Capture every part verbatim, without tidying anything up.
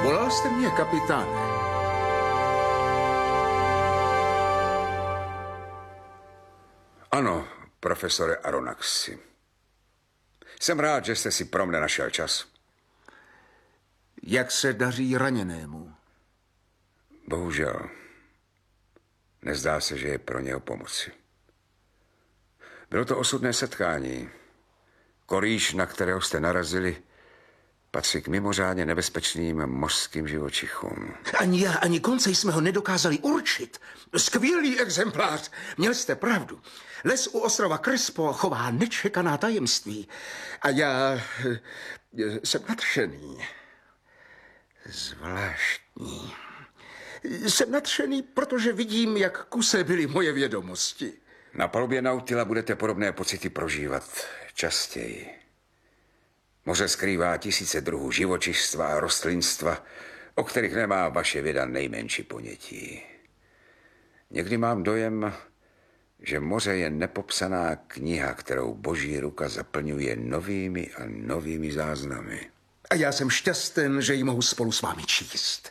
Volal jste mě, kapitáne? Ano, profesore Aronnaxi. Jsem rád, že jste si pro mne našel čas. Jak se daří raněnému? Bohužel. Nezdá se, že je pro něho pomoci. Bylo to osudné setkání. Korýš, na kterého jste narazili, patří k mimořádně nebezpečným mořským živočichům. Ani já, ani koncej jsme ho nedokázali určit. Skvělý exemplář. Měl jste pravdu. Les u ostrova Crespo chová nečekaná tajemství. A já jsem nadšený. Zvláštní. Jsem nadšený, protože vidím, jak kuse byly moje vědomosti. Na palubě Nautila budete podobné pocity prožívat častěji. Moře skrývá tisíce druhů živočišstva a rostlinstva, o kterých nemá vaše věda nejmenší ponětí. Někdy mám dojem, že moře je nepopsaná kniha, kterou boží ruka zaplňuje novými a novými záznamy. A já jsem šťasten, že ji mohu spolu s vámi číst.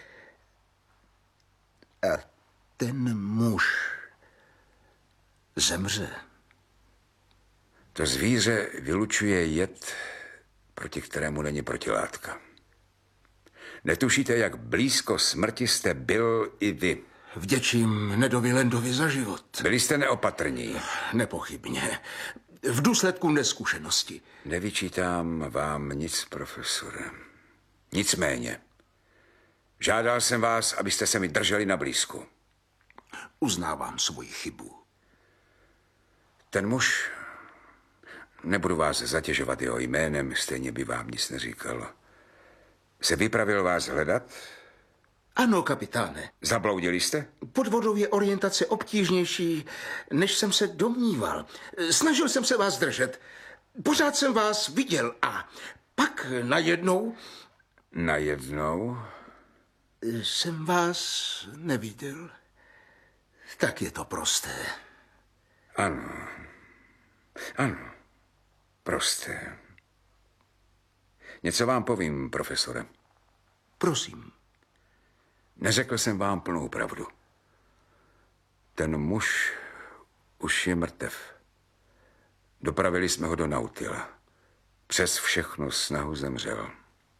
A ten muž zemře. To zvíře vylučuje jed, proti kterému není protilátka. Netušíte, jak blízko smrti jste byl i vy. Vděčím Nedovi Landovi za život. Byli jste neopatrní. Nepochybně. V důsledku neskušenosti. Nevyčítám vám nic, profesore. Nicméně, žádal jsem vás, abyste se mi drželi na blízku. Uznávám svoji chybu. Ten muž, nebudu vás zatěžovat jeho jménem, stejně by vám nic neříkal, se vypravil vás hledat? Ano, kapitáne. Zabloudili jste? Pod vodou je orientace obtížnější, než jsem se domníval. Snažil jsem se vás držet. Pořád jsem vás viděl a pak najednou... Najednou? Jsem vás neviděl. Tak je to prosté. Ano. Ano. Prosté. Něco vám povím, profesore. Prosím. Neřekl jsem vám plnou pravdu. Ten muž už je mrtev. Dopravili jsme ho do Nautila. Přes všechnu snahu zemřel.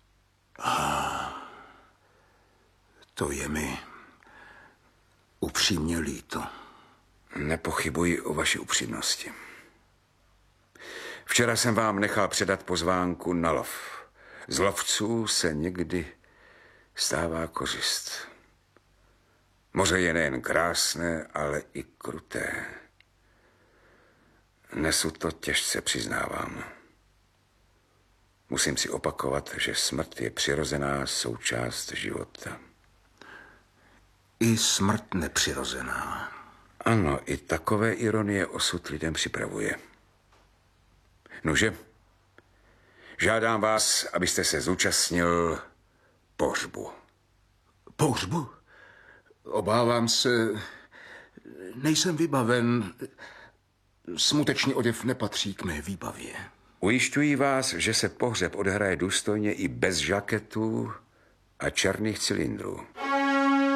A to je mi upřímně líto. Nepochybuji o vaší upřímnosti. Včera jsem vám nechal předat pozvánku na lov. Z lovců se někdy stává kořist. Moře je nejen krásné, ale i kruté. Nesu to těžce, přiznávám. Musím si opakovat, že smrt je přirozená součást života. I smrt nepřirozená. Ano, i takové ironie osud lidem připravuje. Nože, žádám vás, abyste se zúčastnil pohřbu. Pohřbu? Obávám se, nejsem vybaven. Smutečný oděv nepatří k mé výbavě. Ujišťuji vás, že se pohřeb odehraje důstojně i bez žaketů a černých cylindrů.